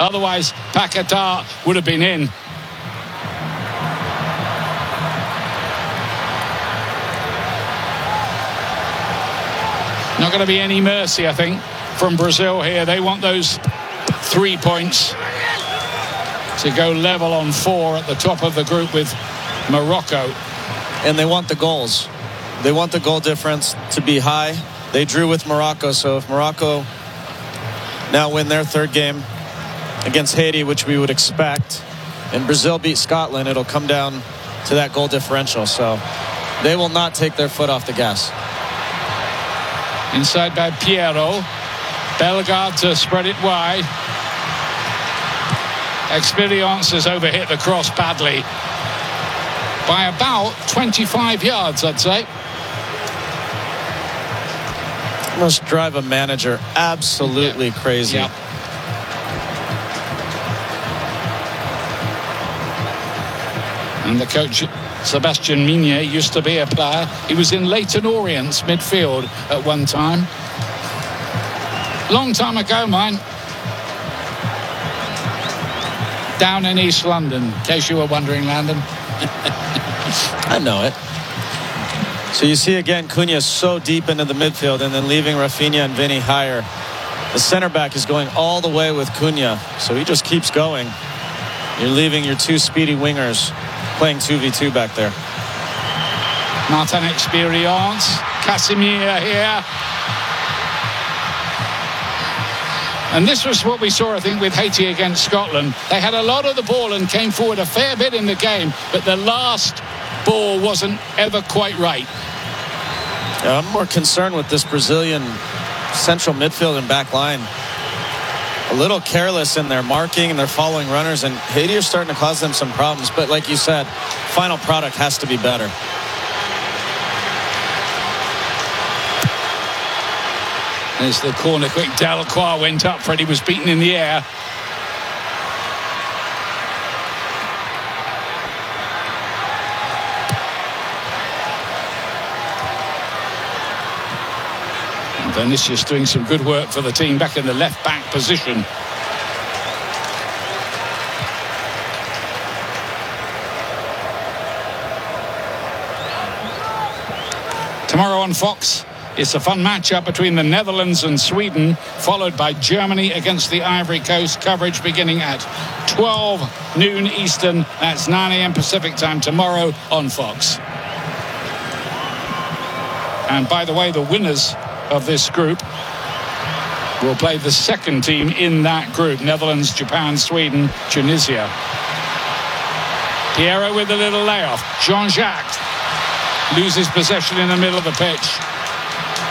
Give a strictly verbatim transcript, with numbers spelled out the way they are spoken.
Otherwise, Paquetá would have been in. Not going to be any mercy, I think, from Brazil here. They want those three points to go level on four at the top of the group with Morocco. And they want the goals. They want the goal difference to be high. They drew with Morocco, so if Morocco now win their third game against Haiti, which we would expect, and Brazil beat Scotland, it'll come down to that goal differential. So they will not take their foot off the gas. Inside by Piero. Bellegarde to spread it wide. Experience has overhit the cross badly by about twenty-five yards, I'd say. Must drive a manager absolutely yeah. crazy. Yeah. And the coach, Sebastian Mignet, used to be a player. He was in Leyton Orient's midfield at one time. Long time ago, mine. Down in East London, in case you were wondering, Landon. I know it. So you see again, Cunha so deep into the midfield and then leaving Rafinha and Vinny higher. The center back is going all the way with Cunha, so he just keeps going. You're leaving your two speedy wingers playing two v two back there. Martin Experience. Casemiro here. And this was what we saw, I think, with Haiti against Scotland. They had a lot of the ball and came forward a fair bit in the game, but the last ball wasn't ever quite right. Yeah, I'm more concerned with this Brazilian central midfield and back line. A little careless in their marking and their following runners, and Haiti are starting to cause them some problems. But like you said, final product has to be better. There's the corner quick. Delacroix went up. Freddie was beaten in the air. And Vinicius doing some good work for the team back in the left back position. Tomorrow on Fox, it's a fun matchup between the Netherlands and Sweden, followed by Germany against the Ivory Coast. Coverage beginning at twelve noon Eastern. That's nine a m Pacific time tomorrow on Fox. And by the way, the winners of this group will play the second team in that group. Netherlands, Japan, Sweden, Tunisia. Piero with a little layoff. Jean-Jacques loses possession in the middle of the pitch.